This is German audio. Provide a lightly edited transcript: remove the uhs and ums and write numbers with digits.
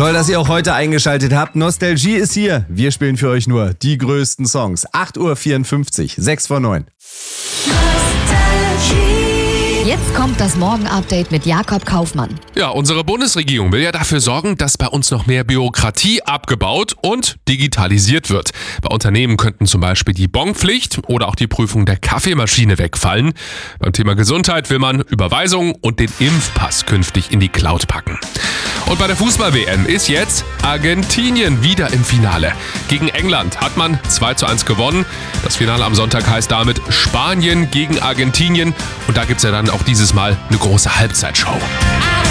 Toll, dass ihr auch heute eingeschaltet habt. Nostalgie ist hier. Wir spielen für euch nur die größten Songs. 8.54 Uhr, 6 vor 9. Jetzt kommt das Morgen-Update mit Jakob Kaufmann. Ja, unsere Bundesregierung will ja dafür sorgen, dass bei uns noch mehr Bürokratie abgebaut und digitalisiert wird. Bei Unternehmen könnten zum Beispiel die Bonpflicht oder auch die Prüfung der Kaffeemaschine wegfallen. Beim Thema Gesundheit will man Überweisungen und den Impfpass künftig in die Cloud packen. Und bei der Fußball-WM ist jetzt Argentinien wieder im Finale. Gegen England hat man 2:1 gewonnen. Das Finale am Sonntag heißt damit Spanien gegen Argentinien. Und da gibt's ja dann auch dieses Mal eine große Halbzeitshow.